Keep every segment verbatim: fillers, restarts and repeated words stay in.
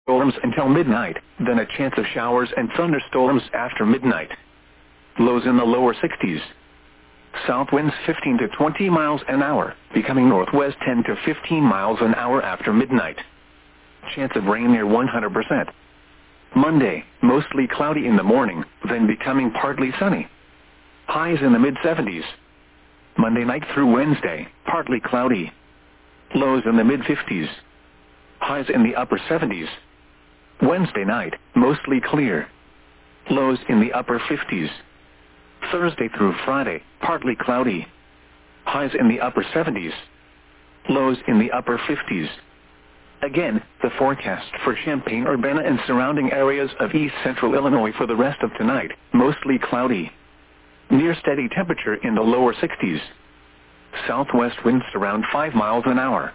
thunderstorms until midnight, then a chance of showers and thunderstorms after midnight. Lows in the lower sixties. South winds fifteen to twenty miles an hour, becoming northwest ten to fifteen miles an hour after midnight. Chance of rain near one hundred percent. Monday, mostly cloudy in the morning, then becoming partly sunny. Highs in the mid seventies. Monday night through Wednesday, partly cloudy. Lows in the mid fifties. Highs in the upper seventies. Wednesday night, mostly clear. Lows in the upper fifties. Thursday through Friday, partly cloudy. Highs in the upper seventies. Lows in the upper fifties. Again, the forecast for Champaign-Urbana and surrounding areas of east central Illinois for the rest of tonight, mostly cloudy. Near steady temperature in the lower sixties. Southwest winds around five miles an hour.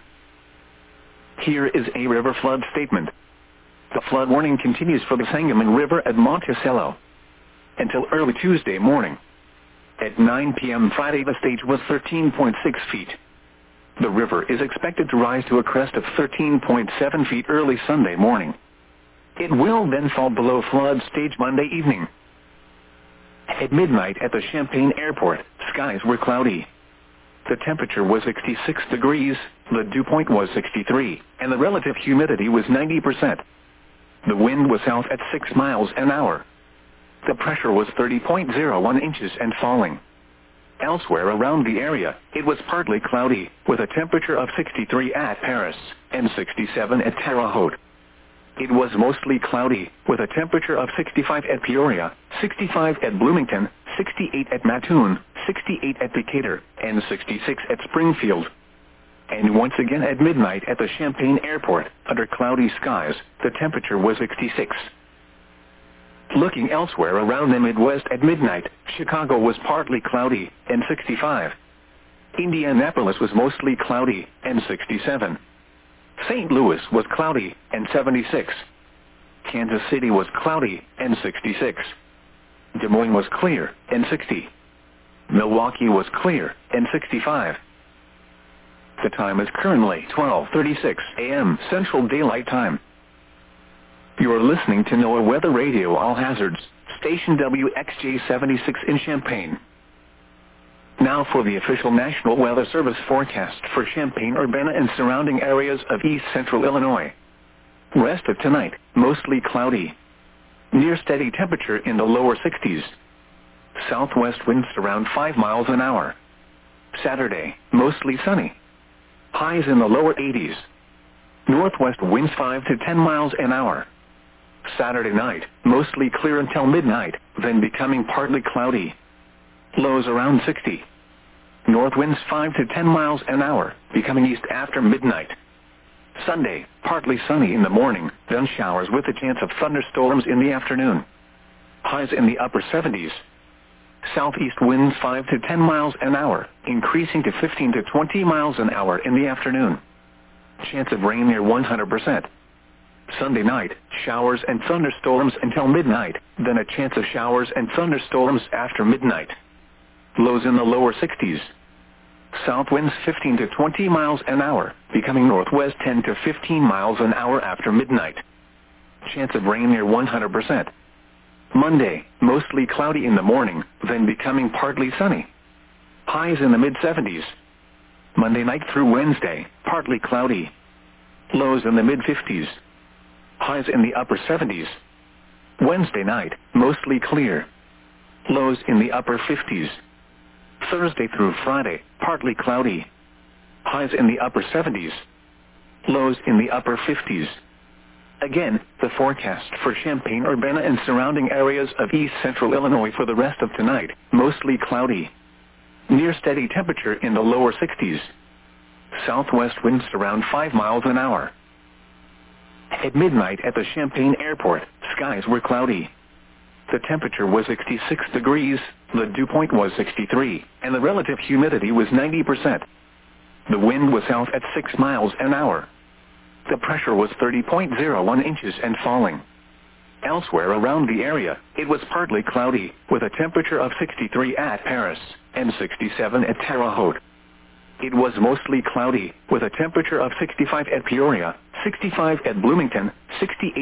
Here is a river flood statement. The flood warning continues for the Sangamon River at Monticello until early Tuesday morning. At nine p m Friday, the stage was thirteen point six feet. The river is expected to rise to a crest of thirteen point seven feet early Sunday morning. It will then fall below flood stage Monday evening. At midnight at the Champaign Airport, skies were cloudy. The temperature was sixty-six degrees, the dew point was sixty-three, and the relative humidity was ninety percent. The wind was south at six miles an hour. The pressure was thirty point zero one inches and falling. Elsewhere around the area, it was partly cloudy, with a temperature of sixty-three at Paris and sixty-seven at Terre Haute. It was mostly cloudy, with a temperature of sixty-five at Peoria, sixty-five at Bloomington, sixty-eight at Mattoon, sixty-eight at Decatur, and sixty-six at Springfield. And once again at midnight at the Champaign Airport, under cloudy skies, the temperature was sixty-six. Looking elsewhere around the Midwest at midnight, Chicago was partly cloudy, and sixty-five. Indianapolis was mostly cloudy, and sixty-seven. Saint Louis was cloudy, and seventy-six. Kansas City was cloudy, and sixty-six. Des Moines was clear, and sixty. Milwaukee was clear, and sixty-five. The time is currently twelve thirty-six a m Central Daylight Time. You are listening to NOAA Weather Radio All Hazards, station W X J seventy-six in Champaign. Now for the official National Weather Service forecast for Champaign-Urbana and surrounding areas of east central Illinois. Rest of tonight, mostly cloudy. Near steady temperature in the lower sixties. Southwest winds around five miles an hour. Saturday, mostly sunny. Highs in the lower eighties. Northwest winds five to ten miles an hour. Saturday night, mostly clear until midnight, then becoming partly cloudy. Lows around sixty. North winds five to ten miles an hour, becoming east after midnight. Sunday, partly sunny in the morning, then showers with a chance of thunderstorms in the afternoon. Highs in the upper seventies. Southeast winds five to ten miles an hour, increasing to fifteen to twenty miles an hour in the afternoon. Chance of rain near one hundred percent. Sunday night, showers and thunderstorms until midnight, then a chance of showers and thunderstorms after midnight. Lows in the lower sixties. South winds fifteen to twenty miles an hour, becoming northwest ten to fifteen miles an hour after midnight. Chance of rain near one hundred percent. Monday, mostly cloudy in the morning, then becoming partly sunny. Highs in the mid seventies. Monday night through Wednesday, partly cloudy. Lows in the mid fifties. Highs in the upper seventies. Wednesday night, mostly clear. Lows in the upper fifties. Thursday through Friday, partly cloudy. Highs in the upper seventies. Lows in the upper fifties. Again, the forecast for Champaign-Urbana and surrounding areas of east central Illinois for the rest of tonight, mostly cloudy. Near steady temperature in the lower sixties. Southwest winds around five miles an hour. At midnight at the Champaign Airport, skies were cloudy. The temperature was sixty-six degrees, the dew point was sixty-three, and the relative humidity was ninety percent. The wind was south at six miles an hour. The pressure was thirty point zero one inches and falling. Elsewhere around the area, it was partly cloudy, with a temperature of sixty-three at Paris and sixty-seven at Terre Haute. It was mostly cloudy, with a temperature of sixty-five at Peoria, sixty-five at Bloomington, sixty-eight